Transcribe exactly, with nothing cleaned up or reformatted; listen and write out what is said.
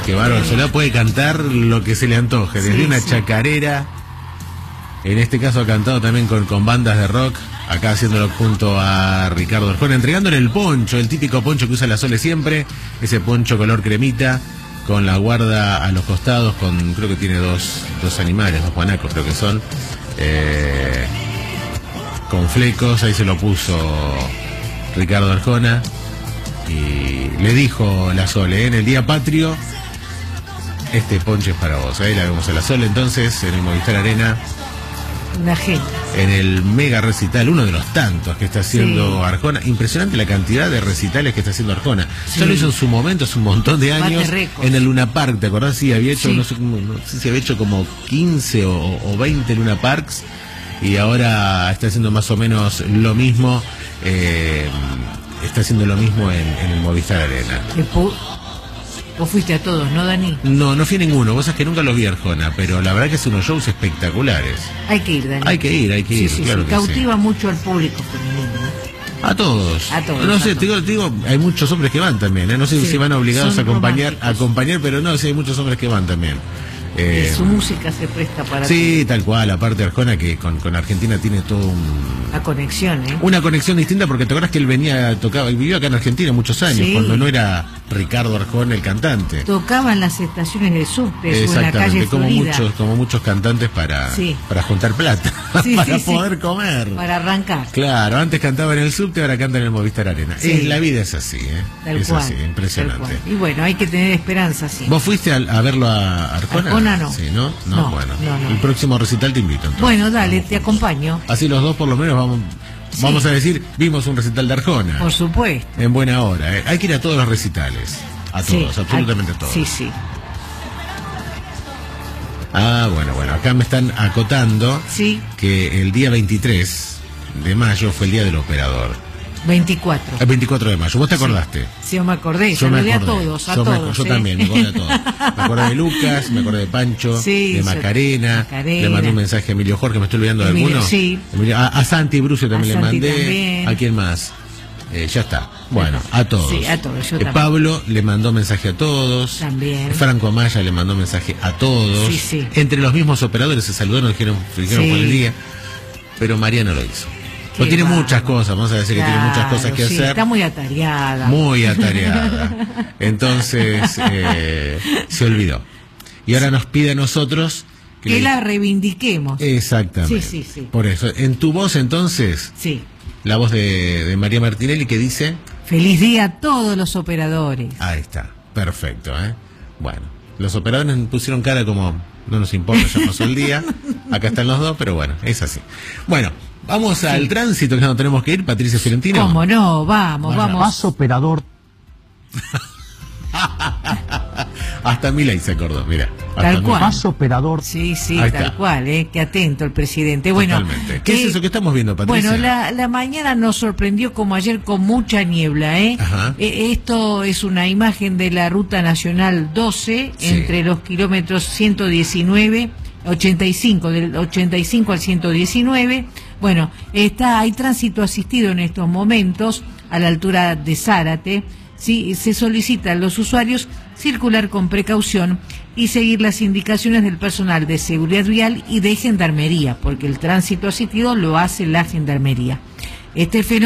Qué bárbaro, Soledad puede cantar lo que se le antoje, desde Sí, una sí. chacarera, en este caso ha cantado también con, con bandas de rock, acá haciéndolo junto a Ricardo Arjona, entregándole el poncho, el típico poncho que usa la Sole siempre, ese poncho color cremita, con la guarda a los costados, con creo que tiene dos, dos animales, dos guanacos creo que son, eh, con flecos, ahí se lo puso Ricardo Arjona, y le dijo la Sole, ¿eh? En el Día Patrio, este ponche es para vos. Ahí la vemos a la Sole entonces, en el Movistar Arena. Una gente. En el mega recital, uno de los tantos que está haciendo Sí. Arjona. Impresionante la cantidad de recitales que está haciendo Arjona. Sí. Ya lo hizo en su momento, hace un montón de años, Bate récords. en el Luna Park, ¿te acordás? Sí, había hecho, Sí. no sé, cómo- no sé si había hecho como quince o, o veinte Luna Parks, y ahora está haciendo más o menos lo mismo, eh, está haciendo lo mismo en, en el Movistar Arena. Después, vos fuiste a todos, ¿no, Dani? No, no fui a ninguno, vos sabés que nunca los vi a Arjona, pero la verdad que hace unos shows espectaculares. Hay que ir, Dani. Hay que ir, hay que Sí, ir, sí, claro sí. que Cautiva mucho al público femenino, ¿no? A todos. A todos, No a sé, todos. te digo, te digo, hay muchos hombres que van también, ¿eh? No sé Sí, si van obligados a son acompañar, a románticos. acompañar, pero no, sí hay muchos hombres que van también. Eh, Y su música se presta para sí, tal cual, aparte Arjona que con, con Argentina tiene todo un, la conexión, ¿eh? una conexión distinta, porque te acuerdas que él venía, tocaba, vivió acá en Argentina muchos años, Sí. cuando no era Ricardo Arjona el cantante. Tocaba en las estaciones de subte o en la Exactamente, calle como Florida. muchos, como muchos cantantes para, Sí. para juntar plata, Sí, para sí, sí. poder comer. Para arrancar. Claro, antes cantaba en el subte, ahora canta en el Movistar Arena. Sí. Es, la vida es así, ¿eh? Tal es cual. así, tal impresionante. cual. Y bueno, hay que tener esperanza, sí. ¿Vos fuiste a, a verlo a Arjona? Arjona no. Sí, ¿no? No, No, bueno. no, no. El próximo recital te invito, entonces. Bueno, dale, Vamos te juntos. acompaño. Así los dos por lo menos vamos, Sí. vamos a decir, vimos un recital de Arjona. Por supuesto. En buena hora, ¿eh? Hay que ir a todos los recitales. A todos, Sí, absolutamente hay- todos. Sí, sí. Ah, bueno, bueno, acá me están acotando Sí, que el día veintitrés de mayo fue el día del operador. veinticuatro. El veinticuatro de mayo, ¿vos te acordaste? Sí, yo me acordé, Yo me saludé a acordé. todos, a yo, me- todos. yo ¿eh? también, me acordé a todos. Me acordé de Lucas, me acordé de Pancho, Sí, de yo- Macarena, Macarena. le mandé un mensaje a Emilio Jorge, me estoy olvidando de Emilio, alguno. sí. Emilio- a, a Santi Brucio también A le Santi mandé. también. ¿A quién más? Eh, ya está. Bueno, a todos. Sí, a todos, yo Eh, también. Pablo le mandó mensaje a todos. También. Franco Amaya le mandó mensaje a todos. Sí, sí. Entre los mismos operadores se saludaron, dijeron, dijeron Sí. por el día. Pero María no lo hizo. Qué Pues tiene bárbaro. muchas cosas, vamos a decir que tiene muchas cosas que Claro, sí, hacer. Está muy atareada. Muy atareada. Entonces, eh, se olvidó. Y ahora nos pide a nosotros que, Que le- la reivindiquemos. Exactamente. Sí, sí, sí. Por eso, en tu voz entonces, Sí. la voz de, de María Martinelli que dice, Feliz día a todos los operadores. ahí está, perfecto, ¿eh? Bueno, los operadores nos pusieron cara como, no nos importa, ya pasó el día, acá están los dos, pero bueno, es así. Bueno, vamos al tránsito, que no tenemos que ir, Patricia Fiorentino. ¿Cómo no? Vamos, Vaya. vamos. Más operador. Hasta Milei se acordó, mira. hasta Tal Milei. cual. Más operador. Sí, sí, Ahí tal está. cual, ¿eh? Qué atento el presidente. Bueno, Totalmente. ¿Qué es eh, eso que estamos viendo, Patricia? Bueno, la, la mañana nos sorprendió como ayer con mucha niebla, ¿eh? Ajá. Eh, Esto es una imagen de la Ruta Nacional doce, Sí. entre los kilómetros ciento diecinueve, ochenta y cinco, del ochenta y cinco al ciento diecinueve. Bueno, está, hay tránsito asistido en estos momentos a la altura de Zárate. Sí, se solicita a los usuarios circular con precaución y seguir las indicaciones del personal de seguridad vial y de gendarmería, porque el tránsito asistido lo hace la gendarmería. Este fenómeno